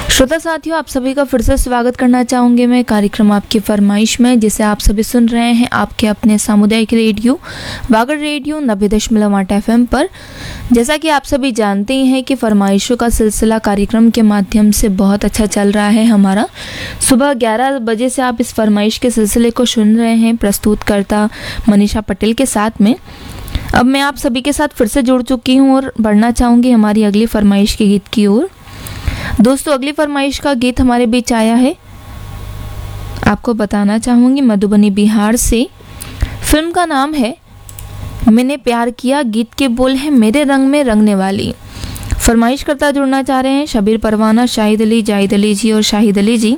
श्रोता साथियों, आप सभी का फिर से स्वागत करना चाहूँगी मैं कार्यक्रम आपकी फरमाइश में, जिसे आप सभी सुन रहे हैं आपके अपने सामुदायिक रेडियो वागड़ रेडियो 90.8 FM पर। जैसा कि आप सभी जानते ही हैं कि फरमाइशों का सिलसिला कार्यक्रम के माध्यम से बहुत अच्छा चल रहा है हमारा। सुबह 11 बजे से आप इस फरमाइश के सिलसिले को सुन रहे हैं प्रस्तुतकर्ता मनीषा पटेल के साथ में। अब मैं आप सभी के साथ फिर से जुड़ चुकी हूँ और बढ़ना चाहूँगी हमारी अगली फरमाइश के गीत की ओर। दोस्तों, अगली फरमाइश का गीत हमारे बीच आया है, आपको बताना चाहूँगी मधुबनी बिहार से। फिल्म का नाम है मैंने प्यार किया, गीत के बोल है मेरे रंग में रंगने वाली। फरमाइश करता जुड़ना चाह रहे हैं शबीर परवाना, शाहिद अली, जाहिद अली जी और शाहिद अली जी।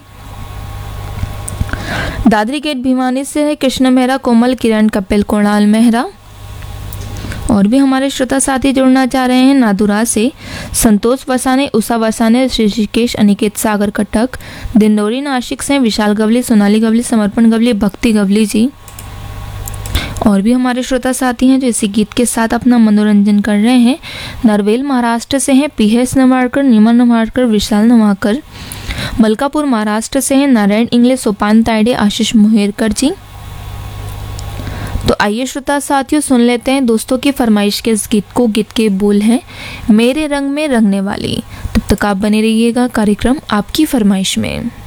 दादरी गेट भिवानी से है कृष्ण मेहरा, कोमल, किरण, कपिल, कुणाल मेहरा। और भी हमारे श्रोता साथी जुड़ना चाह रहे हैं नादुरा से संतोष वसाने, उषा वसाने, ऋषिकेश, अनिकेत, सागर कटक, दिंडोरी नासिक से विशाल गवली, सोनाली गवली, समर्पण गवली, भक्ति गवली जी। और भी हमारे श्रोता साथी हैं जो इसी गीत के साथ अपना मनोरंजन कर रहे हैं। नरवेल महाराष्ट्र से हैं पीएस नवाड़कर, नीमा नवाड़कर, विशाल नवाकर। मलकापुर महाराष्ट्र से हैं नारायण इंग्लिश, सोपान तायडे, आशीष मोहेरकर जी। तो आइए श्रोता साथियों, सुन लेते हैं दोस्तों की फरमाइश के इस गीत को। गीत के बोल हैं मेरे रंग में रंगने वाली। तब तक आप बने रहिएगा कार्यक्रम आपकी फरमाइश में।